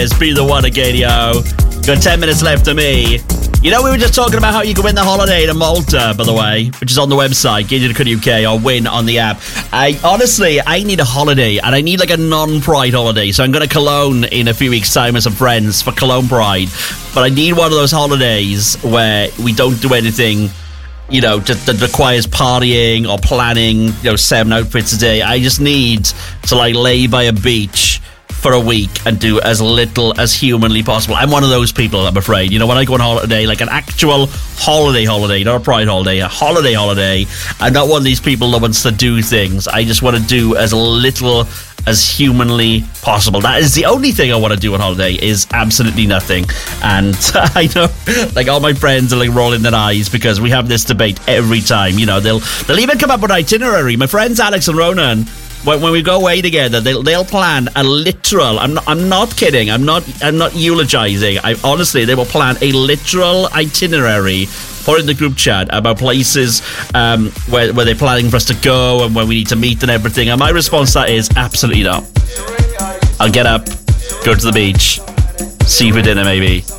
is Be The One again, yo. Got 10 minutes left of me. You know, we were just talking about how you can win the holiday to Malta, by the way, which is on the website, Gauge.co.uk, or win on the app. I need a holiday, and I need like a non-Pride holiday. So I'm going to Cologne in a few weeks' time with some friends for Cologne Pride. But I need one of those holidays where we don't do anything, you know, that requires partying or planning, 7 outfits a day. I just need to like lay by a beach for a week and do as little as humanly possible. I'm one of those people, I'm afraid. You know, when I go on holiday, like an actual holiday, not a Pride holiday, a holiday, I'm not one of these people that wants to do things. I just want to do as little as humanly possible. That is the only thing I want to do on holiday, is absolutely nothing. And I know, like, all my friends are like rolling their eyes because we have this debate every time. You know, they'll even come up with an itinerary. My friends Alex and Ronan, when we go away together, they'll plan a literal. I'm not kidding. I'm not eulogizing. Honestly, they will plan a literal itinerary, put in the group chat about places where they're planning for us to go and where we need to meet and everything. And my response to that is absolutely not. I'll get up, go to the beach, see you for dinner maybe.